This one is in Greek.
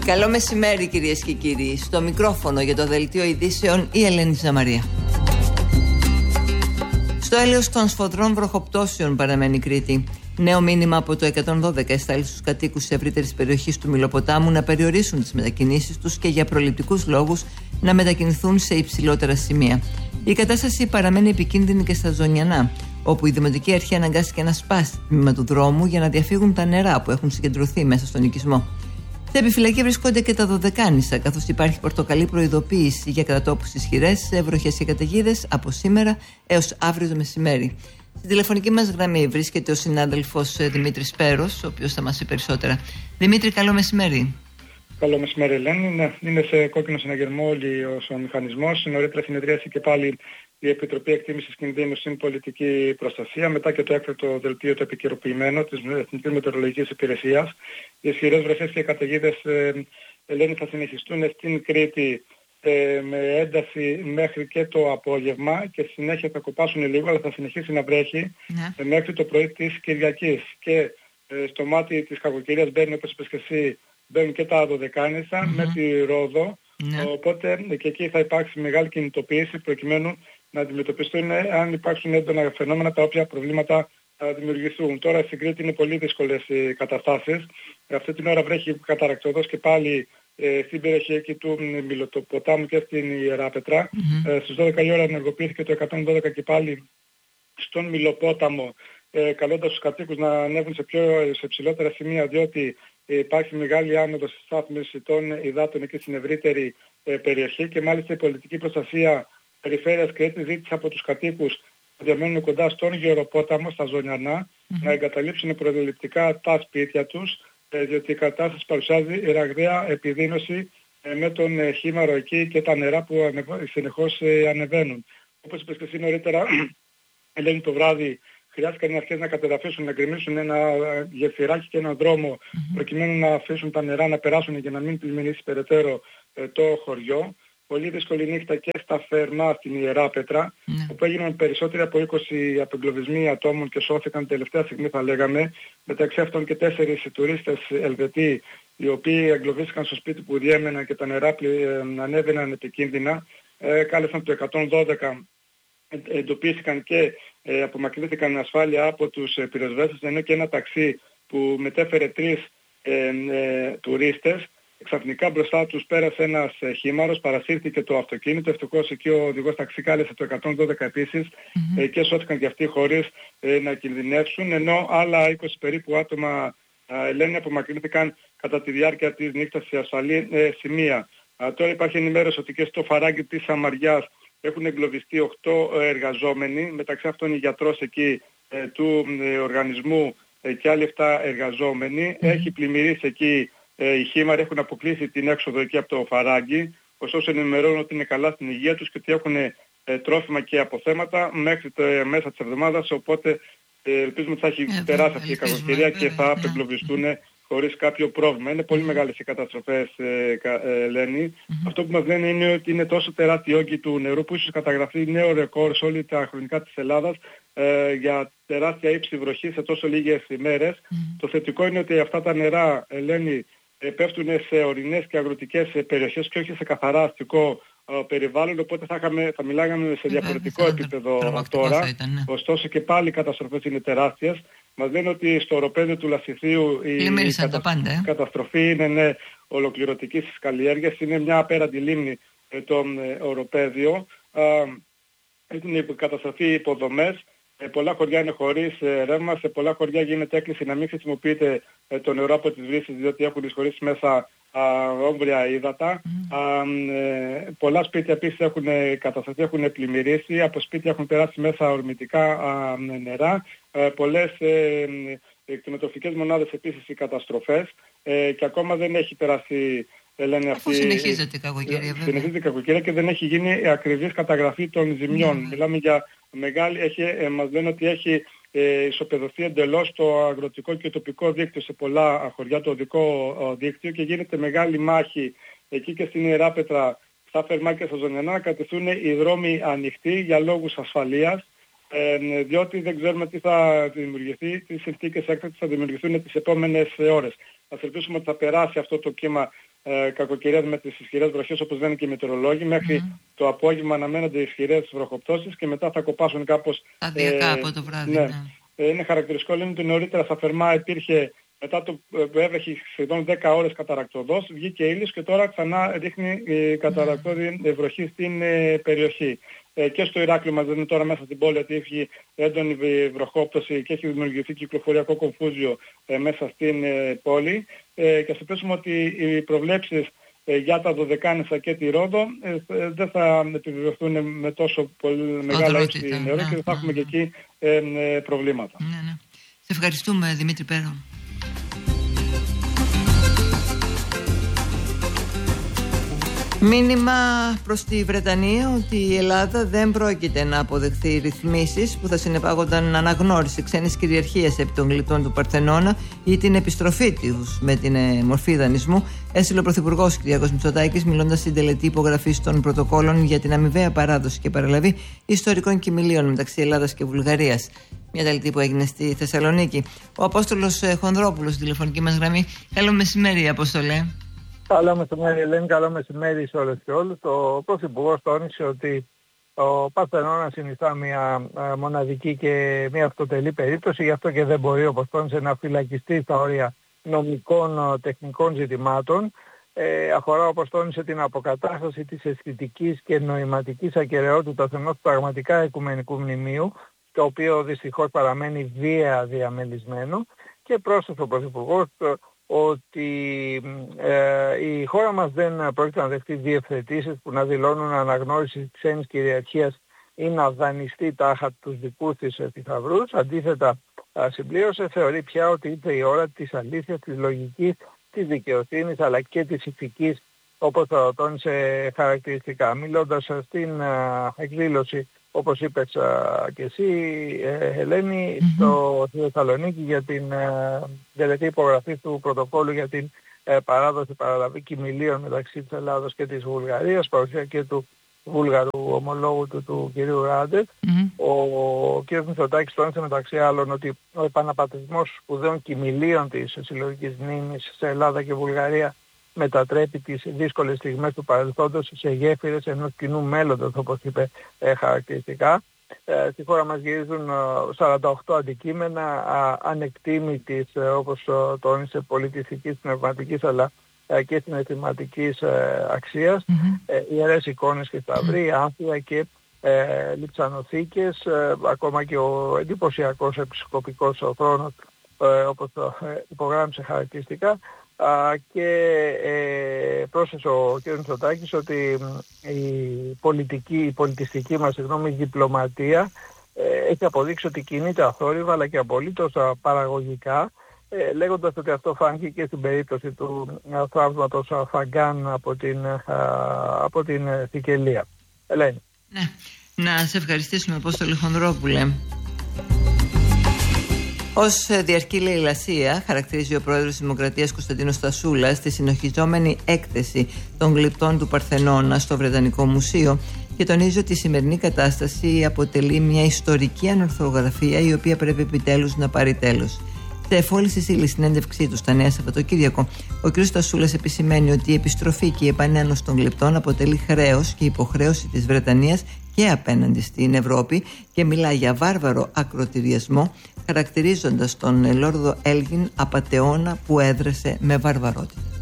Καλό μεσημέρι κυρίες και κύριοι. Στο μικρόφωνο για το Δελτίο Ειδήσεων η Ελένη Ζαμαρία. Στο έλεος των σφοδρών βροχοπτώσεων παραμένει η Κρήτη. Νέο μήνυμα από το 112 εστάλει στους κατοίκους της ευρύτερης περιοχής του Μηλοποτάμου να περιορίσουν τις μετακινήσεις τους και για προληπτικούς λόγους να μετακινηθούν σε υψηλότερα σημεία. Η κατάσταση παραμένει επικίνδυνη και στα Ζωνιανά, όπου η Δημοτική Αρχή αναγκάστηκε να σπάσει το τμήμα του δρόμου για να διαφύγουν τα νερά που έχουν συγκεντρωθεί μέσα στον οικισμό. Σε επιφυλακή βρίσκονται και τα Δωδεκάνησα, καθώς υπάρχει πορτοκαλί προειδοποίηση για κατατόπους ισχυρές, βροχές και καταιγίδες από σήμερα έως αύριο το μεσημέρι. Στην τηλεφωνική μας γραμμή βρίσκεται ο συνάδελφος Δημήτρης Πέρος, ο οποίος θα μας πει περισσότερα. Δημήτρη, καλό μεσημέρι. Καλό μεσημέρι, Ελένη. Ναι, είναι σε κόκκινο συναγερμό όλος ο μηχανισμός. Νωρίτερα συνεδρίασε και πάλι η Επιτροπή Εκτίμησης Κινδύνου στην Πολιτική Προστασία, μετά και το έκτακτο δελτίο το επικαιροποιημένο της Εθνικής Μετεωρολογικής Υπηρεσίας. Οι ισχυρές βροχές και καταιγίδες, Ελένη, θα συνεχιστούν στην Κρήτη με ένταση μέχρι και το απόγευμα και στη συνέχεια θα κοπάσουν λίγο, αλλά θα συνεχίσει να βρέχει μέχρι το πρωί της Κυριακής. Και στο μάτι της κακοκαιρίας μπαίνουν, όπως είπες και εσύ, μπαίνουν και τα Δωδεκάνησα με τη Ρόδο, οπότε και εκεί θα υπάρξει μεγάλη κινητοποίηση προκειμένου να αντιμετωπιστούν αν υπάρξουν έντονα φαινόμενα τα οποία προβλήματα θα δημιουργηθούν. Τώρα στην Κρήτη είναι πολύ δύσκολες οι καταστάσεις. Αυτή την ώρα βρέχει καταρακτωδώς και πάλι στην περιοχή εκεί του Μηλοποτάμου και στην Ιεράπετρα. Στις 12 η ώρα ενεργοποιήθηκε το 112 και πάλι στον Μηλοπόταμο, καλώντας τους κατοίκους να ανέβουν σε ψηλότερα σημεία, διότι υπάρχει μεγάλη άνοδος στη στάθμιση των υδάτων εκεί στην ευρύτερη περιοχή και μάλιστα η πολιτική προστασία περιφέρειας Κρήτης ζήτησε από τους κατοίκους που διαμένουν κοντά στον Γεροπόταμο, στα Ζωνιανά, να εγκαταλείψουν προληπτικά τα σπίτια τους, διότι η κατάσταση παρουσιάζει ραγδαία επιδείνωση με τον χήμαρο εκεί και τα νερά που συνεχώς ανεβαίνουν. Όπως είπες και εσύ νωρίτερα, Ελένη, το βράδυ χρειάστηκαν οι αρχές να κατεδαφίσουν, να γκρεμίσουν ένα γεφυράκι και έναν δρόμο προκειμένου να αφήσουν τα νερά να περάσουν για να μην πλημμυρίσει περαιτέρω το χωριό. Πολύ δύσκολη νύχτα και στα Φερμά στην Ιεράπετρα, όπου έγιναν περισσότεροι από 20 απεγκλωβισμοί ατόμων και σώθηκαν τελευταία στιγμή, θα λέγαμε, μεταξύ αυτών και 4 τουρίστες Ελβετοί, οι οποίοι εγκλωβίστηκαν στο σπίτι που διέμεναν και τα νερά ανέβαιναν επικίνδυνα. Κάλεσαν το 112, εντοπίστηκαν και απομακρύνθηκαν ασφάλεια από τους πυροσβέστες, ενώ και ένα ταξί που μετέφερε 3 τουρίστες. Ξαφνικά μπροστά τους πέρασε ένας χήμαρος, παρασύρθηκε το αυτοκίνητο, ευτυχώς εκεί ο οδηγός ταξί κάλεσε το 112 επίσης και σώθηκαν και αυτοί χωρίς να κινδυνεύσουν, ενώ άλλα 20 περίπου άτομα, Ελένη, απομακρύνθηκαν κατά τη διάρκεια της νύχτας σε ασφαλή σημεία. Τώρα υπάρχει ενημέρωση ότι και στο Φαράγγι της Σαμαριάς έχουν εγκλωβιστεί 8 εργαζόμενοι, μεταξύ αυτών η γιατρός εκεί του οργανισμού και άλλοι 7 εργαζόμενοι. Έχει πλημμυρίσει εκεί οι χήμαροι, έχουν αποκλείσει την έξοδο εκεί από το Φαράγγι, ωστόσο ενημερώνουν ότι είναι καλά στην υγεία τους και ότι έχουν τρόφιμα και αποθέματα μέχρι μέσα της εβδομάδας, οπότε ελπίζουμε ότι θα έχει περάσει αυτή η κακοκαιρία και θα απεγκλωβιστούν χωρίς κάποιο πρόβλημα. Είναι πολύ μεγάλες οι καταστροφές, Ελένη. Αυτό που μας λένε είναι ότι είναι τόσο τεράστιοι όγκοι του νερού που ίσως καταγραφεί νέο ρεκόρ σε όλη τα χρονικά της Ελλάδας για τεράστια ύψη βροχή σε τόσο λίγες ημέρες. Το θετικό είναι ότι αυτά τα νερά, Ελένη, πέφτουν σε ορεινές και αγροτικές περιοχές και όχι σε καθαρά αστικό περιβάλλον, οπότε θα μιλάγαμε σε διαφορετικό επίπεδο τώρα. Ωστόσο και πάλι οι καταστροφές είναι τεράστιες. Μας λένε ότι στο οροπέδιο του Λασιθίου η καταστροφή είναι ολοκληρωτική στις καλλιέργειες. Είναι μια απέραντη λίμνη το οροπέδιο. Έχουν καταστραφεί υποδομές. Πολλά χωριά είναι χωρίς ρεύμα. Σε πολλά χωριά γίνεται έκκληση να μην χρησιμοποιείται το νερό από τις βρύσες, διότι έχουν εισχωρήσει μέσα όμβρια ύδατα. Πολλά σπίτια επίσης έχουν κατασταθεί, έχουν πλημμυρίσει. Από σπίτια έχουν περάσει μέσα ορμητικά νερά. Πολλές κτηνοτροφικές μονάδες επίσης οι καταστροφές και ακόμα δεν έχει περάσει, Ελένη, αυτή. Συνεχίζεται η κακοκαιρία, βέβαια. Συνεχίζεται η κακοκαιρία και δεν έχει γίνει ακριβής καταγραφή των ζημιών. Μιλάμε για μεγάλη, μας λένε ότι έχει ισοπεδωθεί εντελώς το αγροτικό και τοπικό δίκτυο σε πολλά χωριά, το οδικό δίκτυο, και γίνεται μεγάλη μάχη εκεί και στην Ιεράπετρα, στα Φερμά και στα Ζωνιανά, να κρατηθούν οι δρόμοι ανοιχτοί για λόγους ασφαλείας, διότι δεν ξέρουμε τι θα δημιουργηθεί, τι συνθήκες έκτακτης θα δημιουργηθούν τις επόμενες ώρες. Ας ελπίσουμε ότι θα περάσει αυτό το κύμα κακοκαιρίας με τις ισχυρές βροχές, όπως λένε και οι μετεωρολόγοι. Μέχρι το απόγευμα αναμένονται ισχυρές βροχοπτώσεις και μετά θα κοπάσουν κάπως σταδιακά από το βράδυ. Ναι. Είναι χαρακτηριστικό, λένε ότι νωρίτερα στα Θερμά υπήρχε, μετά το που έβρεχε σχεδόν 10 ώρες καταρακτωδός, βγήκε ήλιος και τώρα ξανά ρίχνει καταρακτώδη βροχή στην περιοχή. Και στο Ηράκλειο μας δίνουν τώρα μέσα στην πόλη ότι έχει έντονη βροχόπτωση και έχει δημιουργηθεί κυκλοφοριακό κομφούζιο μέσα στην πόλη. Και θα πέσουμε ότι οι προβλέψεις για τα Δωδεκάνησα και τη Ρόδο δεν θα επιβεβαιωθούν με τόσο πολύ μεγάλα ύψη νερό και δεν θα έχουμε και εκεί προβλήματα. Ναι. Σε ευχαριστούμε, Δημήτρη Πέρο. Μήνυμα προς τη Βρετανία ότι η Ελλάδα δεν πρόκειται να αποδεχθεί ρυθμίσεις που θα συνεπάγονταν αναγνώριση ξένης κυριαρχίας επί των γλυπτών του Παρθενώνα ή την επιστροφή τους με την μορφή δανεισμού, έστειλε ο Πρωθυπουργός κ. Μητσοτάκης, μιλώντας στην τελετή υπογραφής των πρωτοκόλων για την αμοιβαία παράδοση και παραλαβή ιστορικών κοιμηλίων μεταξύ Ελλάδας και Βουλγαρίας. Μια τελετή που έγινε στη Θεσσαλονίκη. Ο Απόστολος Χονδρόπουλος, στη τηλεφωνική μας γραμμή. Καλό μεσημέρι, Απόστολε. Καλό μεσημέρι, Ελένη, καλό μεσημέρι σε όλες και όλους. Ο Πρωθυπουργός τόνισε ότι ο Παρθενώνας συνιστά μια μοναδική και μια αυτοτελή περίπτωση, γι' αυτό και δεν μπορεί, όπως τόνισε, να φυλακιστεί στα όρια νομικών τεχνικών ζητημάτων. Αφορά, όπως τόνισε, την αποκατάσταση της αισθητικής και νοηματικής ακεραιότητας ενός πραγματικά οικουμενικού μνημείου, το οποίο δυστυχώς παραμένει βία διαμελισμένο, και πρόσθεσε ο Πρωθυπουργός ότι η χώρα μας δεν πρόκειται να δεχτεί διευθετήσεις που να δηλώνουν αναγνώριση της ξένης κυριαρχίας ή να δανειστεί τάχα τους δικούς της θησαυρούς. Αντίθετα, συμπλήρωσε, θεωρεί πια ότι ήρθε η ώρα της αλήθειας, της λογικής, της δικαιοσύνης αλλά και της ηθικής, όπως το τόνισε χαρακτηριστικά. Μιλώντας στην εκδήλωση, όπως είπες και εσύ, Ελένη, στη Θεσσαλονίκη για την τελετή υπογραφή του πρωτοκόλλου για την παράδοση παραλαβή κοιμηλίων μεταξύ της Ελλάδος και της Βουλγαρίας, παρουσία και του Βούλγαρου ομολόγου του κ. Ράντεφ. Ο κ. Μητσοτάκης τόνισε μεταξύ άλλων ότι ο επαναπατρισμός σπουδαίων κοιμηλίων της συλλογικής μνήμης σε Ελλάδα και Βουλγαρία μετατρέπει τις δύσκολες στιγμές του παρελθόντος σε γέφυρες ενός κοινού μέλλοντος, όπως είπε χαρακτηριστικά. Στη χώρα μας γυρίζουν 48 αντικείμενα ανεκτήμητης, όπως τόνισε, πολιτιστικής, πνευματικής αλλά και συναισθηματικής αξίας, ιερές εικόνες και σταυροί, άμφια και λιψανοθήκες, ακόμα και ο εντυπωσιακός επισκοπικός θρόνος, όπως το υπογράμμισε χαρακτηριστικά. Και πρόσθεσε ο κ. Μητσοτάκης ότι η πολιτιστική μας διπλωματία έχει αποδείξει ότι κινείται αθόρυβα αλλά και απολύτως παραγωγικά, λέγοντας ότι αυτό φάνηκε και στην περίπτωση του θαύματος Φαγκάν από την Σικελία. Ελένη. Ναι. Να σε ευχαριστήσουμε, Απόστολε Χονδρόπουλε. Ως διαρκή λαιλασία, χαρακτηρίζει ο πρόεδρος της Δημοκρατίας Κωνσταντίνος Στασούλας τη συνοχιζόμενη έκθεση των γλυπτών του Παρθενώνα στο Βρετανικό Μουσείο και τονίζει ότι η σημερινή κατάσταση αποτελεί μια ιστορική ανορθογραφία η οποία πρέπει επιτέλους να πάρει τέλος. Σε εφόληση σύλλη συνέντευξή του στα Νέα Σαββατοκύριακο, ο κ. Στασούλας επισημαίνει ότι η επιστροφή και η επανένωση των γλυπτών αποτελεί χρέος και υποχρέωση της Βρετανίας και απέναντι στην Ευρώπη και μιλά για βάρβαρο ακροτηριασμό, χαρακτηρίζοντας τον Λόρδο Έλγιν απατεώνα που έδρασε με βαρβαρότητα.